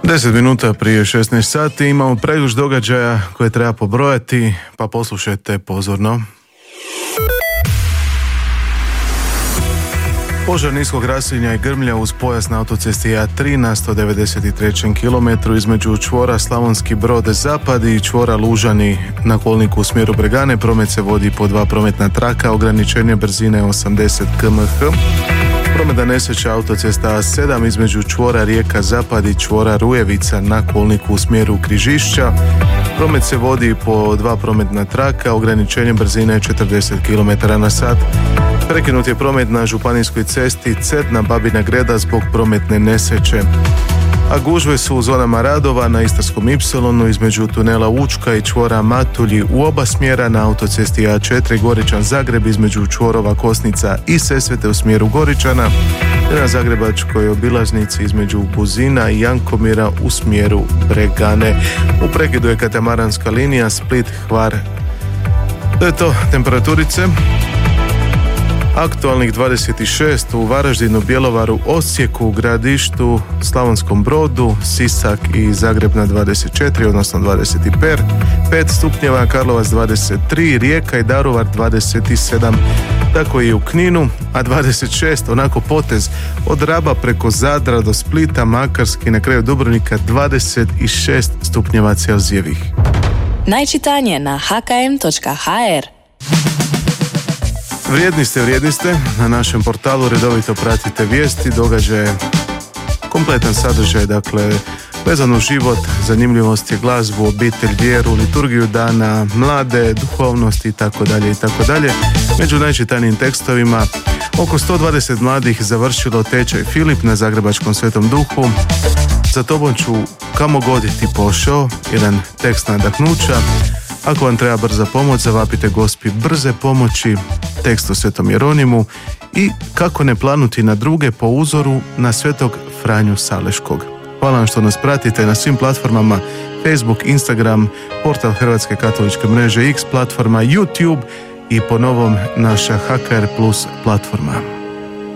10 minuta prije 16 sati imamo pregršt događaja koje treba pobrojati, pa poslušajte pozorno. Požar niskog raslinja i grmlja uz pojas na autocesti A3 na 193. kilometru između čvora Slavonski Brod zapad i čvora Lužani na kolniku u smjeru Bregane. Promet se vodi po 2 prometna traka, ograničenje brzine 80 km/h. Prometna nesreća autocesta A7 između čvora Rijeka zapad i čvora Rujevica na kolniku u smjeru Križišća. Promet se vodi po 2 prometna traka, ograničenje brzine 40 km/h. Prekinut je promet na županijskoj cesti Cetna Babina Greda zbog prometne nesreće. A gužve su u zonama radova na Istarskom Ipsilonu između tunela Učka i čvora Matulji u oba smjera, na autocesti A4 Goričan Zagreb između čvorova Kosnica i Sesvete u smjeru Goričana, te na zagrebačkoj obilaznici između Buzina i Jankomira u smjeru Bregane. U prekidu je katamaranska linija Split-Hvar. To je to, temperaturice. Aktualnih 26 u Varaždinu, Bjelovaru, Osijeku, Gradištu, Slavonskom Brodu, Sisak i Zagreb na 24, odnosno 25 stupnjeva, Karlovac 23, Rijeka i Daruvar 27, tako i u Kninu, a 26, onako potez od Raba preko Zadra do Splita, Makarski, na kraju Dubrovnika 26 stupnjeva Celzijevih. Najčitanije na hkm.hr. Vrijedni ste, na našem portalu redovito pratite vijesti, događaje, kompletan sadržaj, dakle, vezan uz život, zanimljivosti, glazbu, obitelj, vjeru, liturgiju dana, mlade, duhovnost i tako dalje. Među najčitanijim tekstovima, oko 120 mladih završilo tečaj Filip na zagrebačkom Svetom Duhu. Za tobom ću kamo god ti pošao, jedan tekst nadahnuća. Ako vam treba brza pomoć, zavapite Gospi brze pomoći, tekst o Svetom Jeronimu i kako ne planuti na druge po uzoru na Svetog Franju Saleškog. Hvala vam što nas pratite na svim platformama Facebook, Instagram, portal Hrvatske katoličke mreže X platforma, YouTube i po novom naša HKR Plus platforma.